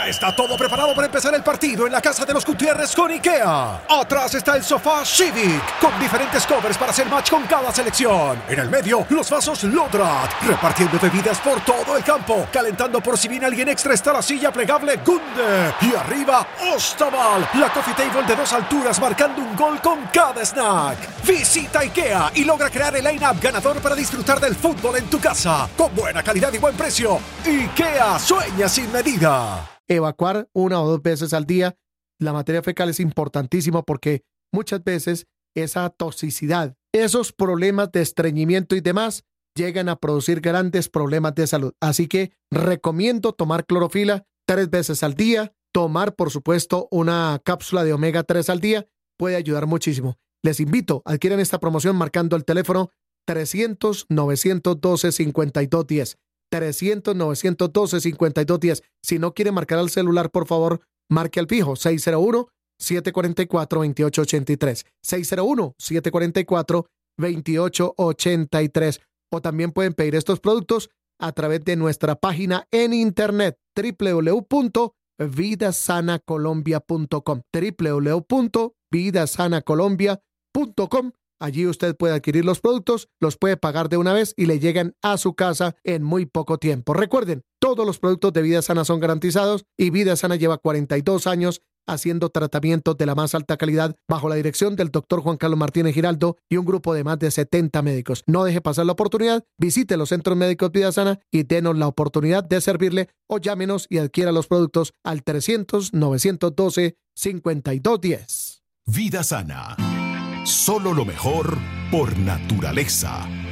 Ya está todo preparado para empezar el partido en la casa de los Gutiérrez con IKEA. Atrás está el sofá Civic, con diferentes covers para hacer match con cada selección. En el medio, los vasos Lodrat, repartiendo bebidas por todo el campo. Calentando por si viene alguien extra está la silla plegable Gunde. Y arriba, Ostaval, la coffee table de 2 alturas marcando un gol con cada snack. Visita IKEA y logra crear el line-up ganador para disfrutar del fútbol en tu casa. Con buena calidad y buen precio. IKEA, sueña sin medida. Evacuar 1 o 2 veces al día la materia fecal es importantísimo porque muchas veces esa toxicidad, esos problemas de estreñimiento y demás llegan a producir grandes problemas de salud. Así que recomiendo tomar clorofila 3 veces al día, tomar por supuesto una cápsula de omega 3 al día, puede ayudar muchísimo. Les invito, adquieran esta promoción marcando el teléfono 300-912-5210. 300-912-5210. Si no quiere marcar al celular, por favor, marque al fijo 601-744-2883. 601-744-2883. O también pueden pedir estos productos a través de nuestra página en internet www.vidasanacolombia.com. www.vidasanacolombia.com. Allí usted puede adquirir los productos, los puede pagar de una vez y le llegan a su casa en muy poco tiempo. Recuerden, todos los productos de Vida Sana son garantizados y Vida Sana lleva 42 años haciendo tratamientos de la más alta calidad bajo la dirección del Dr. Juan Carlos Martínez Giraldo y un grupo de más de 70 médicos. No deje pasar la oportunidad, visite los centros médicos Vida Sana y denos la oportunidad de servirle o llámenos y adquiera los productos al 300-912-5210. Vida Sana. Solo lo mejor por naturaleza.